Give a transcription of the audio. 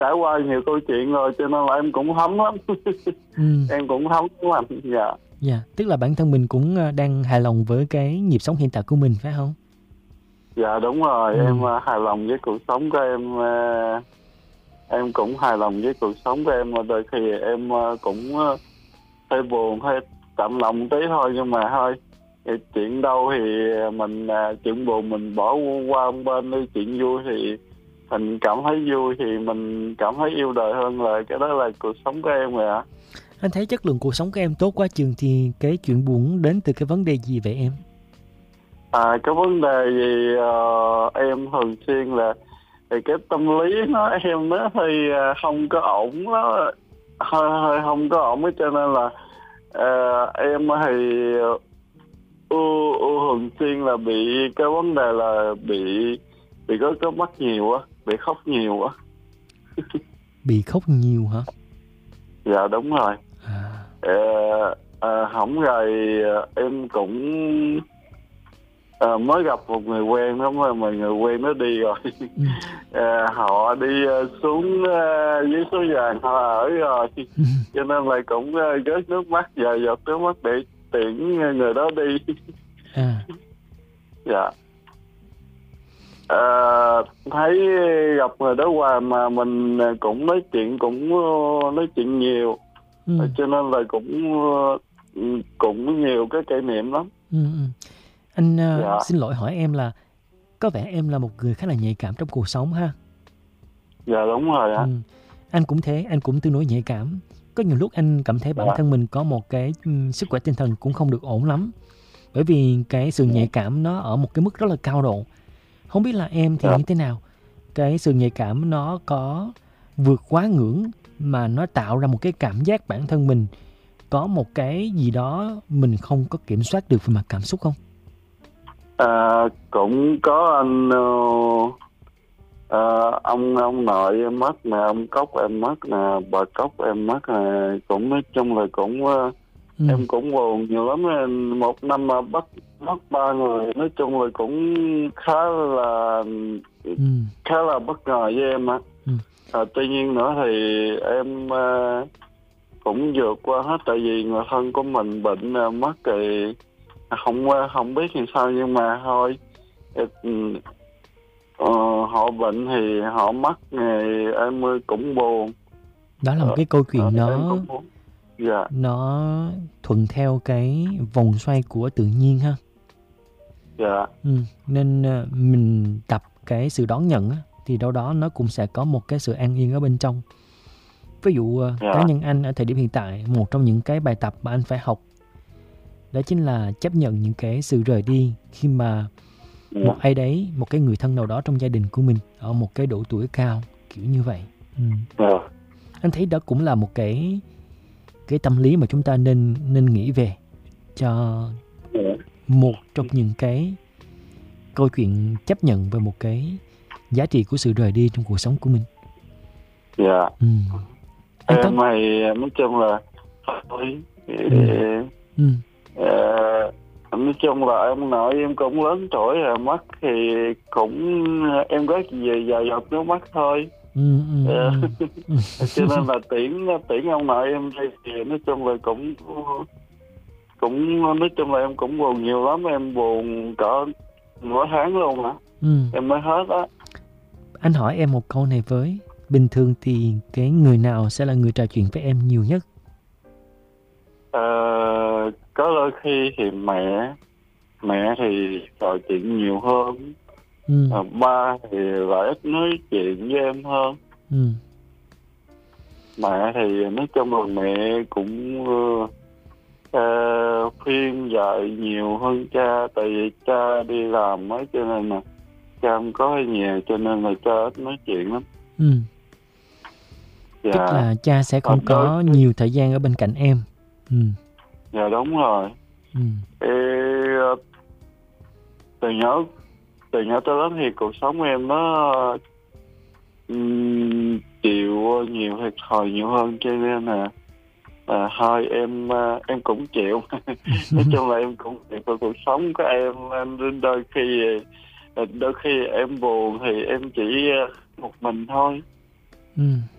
trải qua nhiều câu chuyện rồi cho nên là em cũng thấm lắm. Ừ. Em cũng thấm lắm anh. Dạ. Dạ, tức là bản thân mình cũng đang hài lòng với cái nhịp sống hiện tại của mình phải không? Dạ đúng rồi, Ừ. em hài lòng với cuộc sống của em. Em cũng hài lòng với cuộc sống của em, mà đôi khi em cũng hơi buồn, hơi chạnh lòng tí thôi, nhưng mà thôi, thì chuyện đâu thì mình chuyện buồn mình bỏ qua một bên đi, chuyện vui thì mình cảm thấy vui thì mình cảm thấy yêu đời hơn, là cái đó là cuộc sống của em rồi ạ. Anh thấy chất lượng cuộc sống của em tốt quá chừng, thì cái chuyện buồn đến từ cái vấn đề gì vậy em? Cái vấn đề gì em thường xuyên là thì cái tâm lý nó hơi không có ổn, nó hơi không có ổn ấy, cho nên là em thì thường xuyên là bị cái vấn đề là bị có mắt nhiều á, bị khóc nhiều á. Bị khóc nhiều hả? Dạ đúng rồi. À. Hổng rồi em cũng mới gặp một người quen đó, mà người quen nó đi rồi. Ừ. Họ đi xuống dưới số vàng họ ở rồi, Ừ. cho nên là cũng rớt nước mắt, vài giọt nước mắt để tiễn người đó đi. À. Dạ. Thấy gặp người đó hoài mà mình cũng nói chuyện nhiều. Ừ. Cho nên là cũng nhiều cái kỷ niệm lắm. Ừ. Ừ. Anh Dạ. xin lỗi hỏi em là có vẻ em là một người khá là nhạy cảm trong cuộc sống ha. Dạ đúng rồi ạ. Ừ. Anh cũng thế, anh cũng tương đối nhạy cảm. Có nhiều lúc anh cảm thấy bản Dạ. thân mình có một cái sức khỏe tinh thần cũng không được ổn lắm. Bởi vì cái sự nhạy cảm nó ở một cái mức rất là cao độ. Không biết là em thì Dạ. như thế nào? Cái sự nhạy cảm nó có vượt quá ngưỡng mà nó tạo ra một cái cảm giác bản thân mình có một cái gì đó mình không có kiểm soát được về mặt cảm xúc không? Cũng có anh. Ông nội em mất nè, ông Cốc em mất nè, bà Cốc em mất nè, cũng nói chung là cũng em cũng buồn nhiều lắm. Một năm mà mất ba người, nói chung là cũng khá là bất ngờ với em á. Tuy nhiên nữa thì em cũng vượt qua hết, tại vì người thân của mình bệnh mất thì không biết làm sao, nhưng mà thôi. Họ bệnh thì họ mất thì em cũng buồn. Đó là một cái câu chuyện Dạ. nó thuận theo cái vòng xoay của tự nhiên ha. Dạ. Nên mình tập cái sự đón nhận á, thì đâu đó nó cũng sẽ có một cái sự an yên ở bên trong. Ví dụ cá nhân anh ở thời điểm hiện tại, một trong những cái bài tập mà anh phải học đó chính là chấp nhận những cái sự rời đi khi mà một ai đấy, một cái người thân nào đó trong gia đình của mình ở một cái độ tuổi cao, kiểu như vậy. Anh thấy đó cũng là một cái tâm lý mà chúng ta nên nghĩ về cho một trong những cái câu chuyện chấp nhận về một cái giá trị của sự rời đi trong cuộc sống của mình. Dạ. Em thì nói chung là nói chung là em nội em cũng lớn tuổi rồi, mất thì cũng em rất vài giọt nước mắt thôi. Cho nên là tiễn ông nội em đi thì nói chung là cũng nói chung là em cũng buồn nhiều lắm. Em buồn cỡ nửa tháng luôn hả. Em mới hết á. Anh hỏi em một câu này với, bình thường thì cái người nào sẽ là người trò chuyện với em nhiều nhất? Có đôi khi thì mẹ thì trò chuyện nhiều hơn. Ba thì lại ít nói chuyện với em hơn. Mẹ thì nói chung là mẹ cũng khuyên dạy nhiều hơn cha, tại vì cha đi làm ấy, cho nên là cha không có ở nhà, cho nên là cha ít nói chuyện lắm. Tức là cha sẽ không có nhiều thời gian ở bên cạnh em. Dạ đúng rồi. Từ nhỏ tới lớn thì cuộc sống em nó chịu nhiều thiệt thòi nhiều hơn, cho nên là thôi em cũng chịu. Nói chung là em cũng chịu cuộc sống của em đôi khi em buồn thì em chỉ một mình thôi.